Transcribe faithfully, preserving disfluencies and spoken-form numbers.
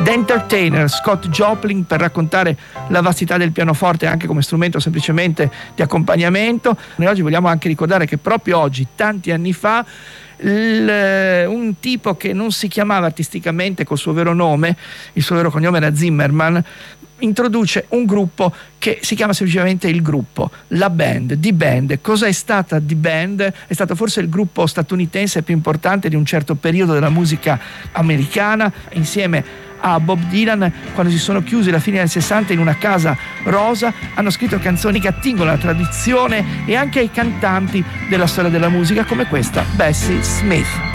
The Entertainer, Scott Joplin, per raccontare la vastità del pianoforte anche come strumento semplicemente di accompagnamento. Noi oggi vogliamo anche ricordare che proprio oggi, tanti anni fa, il, un tipo che non si chiamava artisticamente col suo vero nome, il suo vero cognome era Zimmerman, introduce un gruppo che si chiama semplicemente il gruppo, la band, The Band. Cosa è stata The Band? È stato forse il gruppo statunitense più importante di un certo periodo della musica americana, insieme a Bob Dylan. Quando si sono chiusi alla fine del sessanta in una casa rosa, hanno scritto canzoni che attingono alla tradizione e anche ai cantanti della storia della musica, come questa, Bessie Smith.